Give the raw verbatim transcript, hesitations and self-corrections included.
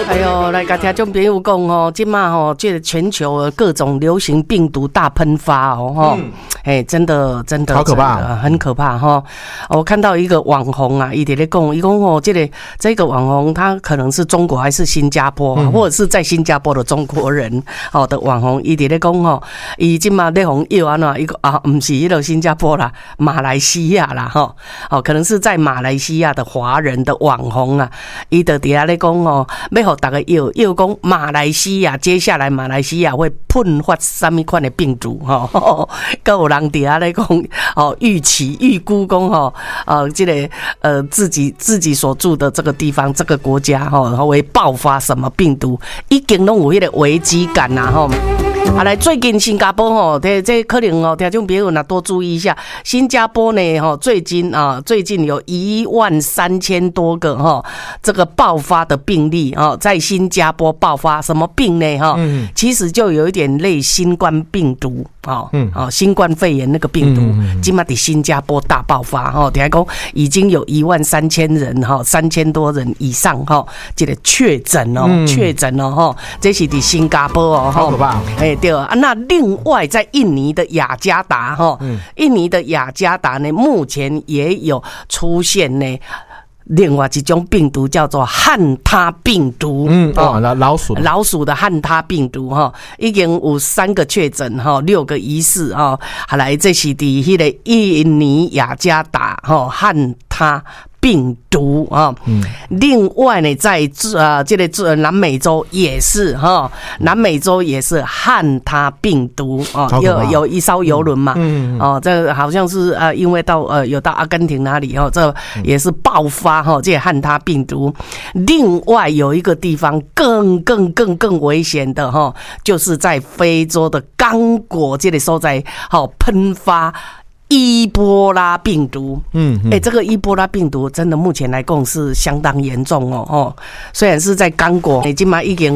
哎呦，来甲听众朋友讲哦，即马吼，这个全球各种流行病毒大喷发哦，哈、嗯，哎，真的真的好可怕、 呃，很可怕哈、哦。我看到一个网红啊，伊伫咧讲，伊讲哦，这个这个网红他可能是中国还是新加坡、啊嗯，或者是在新加坡的中国人哦的网红，伊伫咧讲哦，伊即马咧红药安怎，伊个啊，唔是迄个新加坡啦，马来西亚啦，哈，哦，可能是在马来西亚的华人的网红啊，伊就伫遐咧讲哦，要互大家药药讲马来西亚，接下来马来西亚会喷发什么款的病毒哈？哦，更有人伫遐咧讲哦，预期预估讲吼，呃，这个呃自己自己所住的这个地方这个国家哈，会爆发什么病毒，已经拢有迄个危机感呐吼。啊，来最近新加坡吼，这这可能哦，听众朋友呢多注意一下，新加坡呢吼，最近啊，最近有一万三千多个哈，这个爆发的病例啊，在新加坡爆发什么病呢哈？嗯，其实就有一点类新冠病毒啊，嗯，啊，新冠肺炎那个病毒，今嘛在新加坡大爆发哈，听讲已经有一万三千人哈，三千多人以上哈，这个确诊哦，确诊哦哈，这是在新加坡哦， 好可怕， 哎。对啊，那另外在印尼的雅加达哈，印尼的雅加达呢，目前也有出现呢。另外一种病毒叫做汉他病毒， 嗯哦，老鼠老鼠的汉他病毒哈，已经有三个确诊哈，六个疑似哈，后来这是伫迄个印尼雅加达哈汉他病毒啊，嗯，另外呢，在呃这个南美洲也是哈，南美洲也是汉他病毒啊，有有一艘游轮嘛，嗯，哦，这好像是呃，因为到呃有到阿根廷哪里哈，这也是爆发哈，这汉他病毒。另外有一个地方更更更更危险的哈，就是在非洲的刚果这里所在，好喷发。伊波拉病毒，嗯，哎、欸，这个伊波拉病毒真的目前来讲是相当严重哦，哦，虽然是在刚果，已经嘛已经